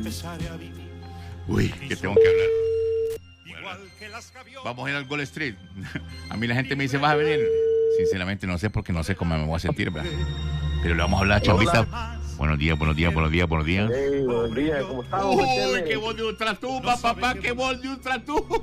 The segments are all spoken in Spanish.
Uy, que tengo que hablar. Bueno, vamos a ir al Gold Street. A mí la gente me dice, ¿vas a venir? Sinceramente no sé porque no sé cómo me voy a sentir, ¿verdad? Pero le vamos a hablar a Chambita. Buenos días, buenos días, buenos días, buenos días. Hey, buenos días, ¿cómo estamos? Uy, qué voz de ultratumba, papá, qué voz de ultratumba.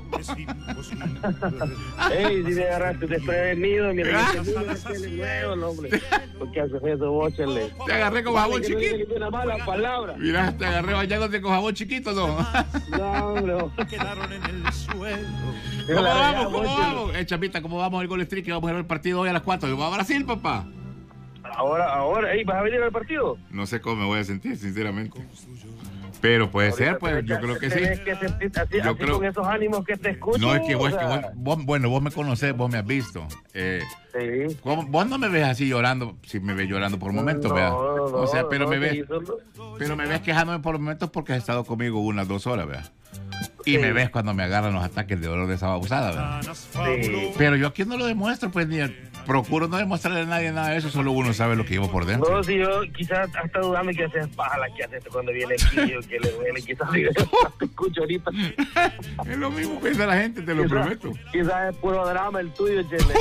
Ey, si me agarraste desprevenido, mira, que es nuevo, hombre. ¿Por qué haces eso vos, Chele? Te agarré con jabón chiquito. No una mala palabra. Mira, te agarré bañándote con jabón chiquito, ¿no? No, hombre. Quedaron en el suelo. ¿Cómo vamos? ¿Cómo vamos? Chambita, ¿cómo vamos al Gold Street? Que vamos a ver el partido hoy a las 4. Vamos a Brasil, papá. Ahora, ey, ¿vas a venir al partido? No sé cómo me voy a sentir, sinceramente. Pero puede ser, pues, yo creo que sí. Que sentir así, Yo así creo... con esos ánimos que te escucho. No, es que vos, o sea... bueno, vos me conocés, vos me has visto. Sí. Vos no me ves así llorando, si me ves llorando por momentos, no, ¿verdad? No, o sea, pero me ves, no. pero me ves quejándome por momentos porque has estado conmigo unas 2 horas, ¿verdad? Y me ves cuando me agarran los ataques de dolor de esa babusada, ¿verdad? Sí. Pero yo aquí no lo demuestro, pues, ni procuro no demostrarle a nadie nada de eso, solo uno sabe lo que llevo por dentro. No, si yo quizás hasta dudame que haces paja la que haces cuando viene aquí o que le duele, quizás te escucho ahorita. Es lo mismo que dice la gente, te lo prometo. Quizás es puro drama el tuyo, Chele.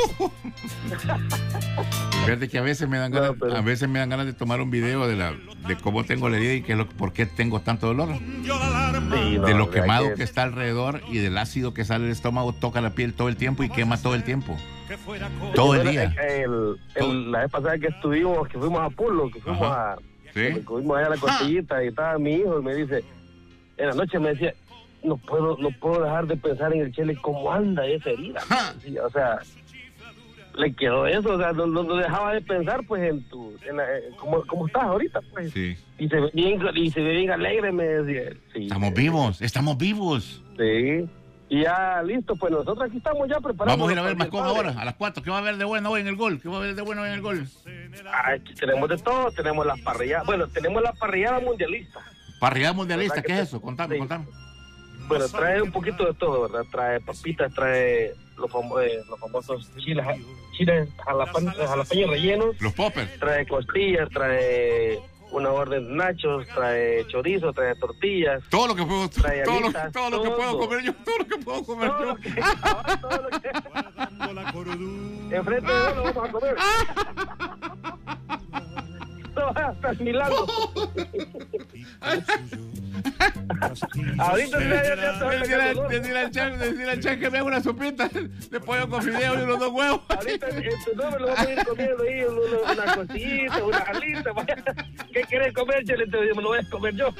Fíjate que a veces me dan ganas, de tomar un video de cómo tengo la herida y por qué tengo tanto dolor. Sí, De lo quemado que está alrededor y del ácido que sale del estómago, toca la piel todo el tiempo y quema todo el tiempo. Todo el día. La vez pasada que fuimos a Pulo, que fuimos ¿Sí? fuimos allá a la costillita y estaba mi hijo y me dice, en la noche me decía, no puedo dejar de pensar en el Chele, cómo anda esa herida. Sí, o sea, le quedó eso, o sea, no dejaba de pensar pues cómo estás ahorita, pues. Sí. Y se ve bien alegre, me decía. Sí, estamos vivos. Sí. Y ya listo, pues nosotros aquí estamos ya preparados. Vamos a ir a ver Mascón ahora, a las 4. ¿Qué va a haber de bueno hoy en el gol? Aquí tenemos de todo, tenemos las parrilladas. Bueno, tenemos la parrillada mundialista. ¿Parrillada mundialista? ¿Qué es eso? Contame. Bueno, trae un poquito de todo, ¿verdad? Trae papitas, trae los famosos chiles jalapeños rellenos. Los poppers. Trae costillas, trae una orden de nachos, trae chorizo, trae tortillas. Todo lo que puedo, alitas, todo lo que puedo comer yo. Enfrente de uno lo vamos a comer. No vas a estar milagro. Ahorita decirle al chef que me haga una sopita de pollo con fideo y unos 2 huevos. Ahorita en tu nombre lo vamos a ir comiendo ahí, una cosita, una alita. ¿Qué querés comer, Chele? Te digo, me lo voy a comer yo.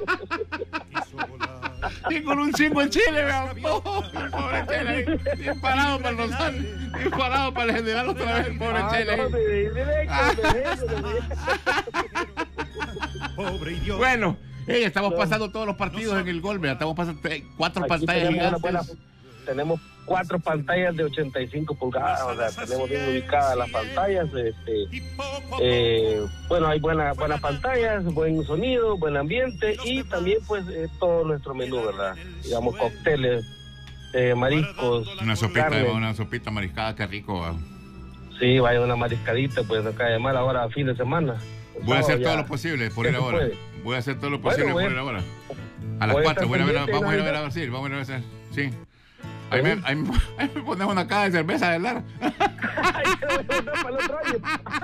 Y con un chingo en Chile, vean. Pobre Chele, disparado para nosotros, disparado para el general otra vez, pobre Chele. Bueno, estamos pasando todos los partidos en el gol, estamos pasando 4 pantallas gigantes. Tenemos 4 pantallas de 85 pulgadas, o sea, tenemos bien ubicadas las pantallas. Bueno, hay buenas pantallas, buen sonido, buen ambiente y también pues todo nuestro menú, ¿verdad? Digamos, cócteles, mariscos, una sopita mariscada, qué rico. Sí, vaya una mariscadita, pues acá de mal ahora a fin de semana. Voy a hacer todo lo posible por ir ahora. Voy a hacer todo lo posible por ir ahora. A las 4, vamos a ir a ver a Brasil, vamos a ir a ver. Sí. Ahí me pones una caja de cerveza de Lara. Ay, te voy a mandar para el otro año.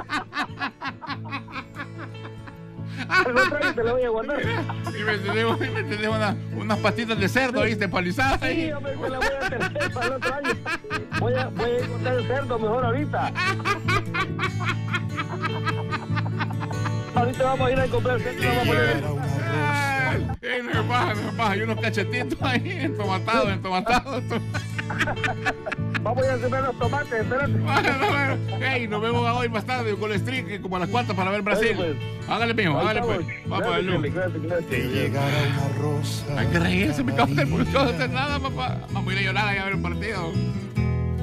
El otro año te lo voy a guardar. Y me tenés unas patitas de cerdo ahí empalizadas. Sí, hombre, me la voy a tener para el otro año. Voy a encontrar el cerdo mejor ahorita. Ahorita vamos a ir a comprar cerdo y vamos a poner. No me baja, hay unos cachetitos ahí entomatados. Vamos a ir a sembrar los tomates, espérate. Hey, nos vemos hoy más tarde con el streak como a las 4 para ver Brasil. Pues. Hágale, mijo, hágale pues. Vamos a verlo. Llegará una rosa. Hay que reírse, me cago en el no hacer nada, papá. Vamos a ir a llorar a ver un partido.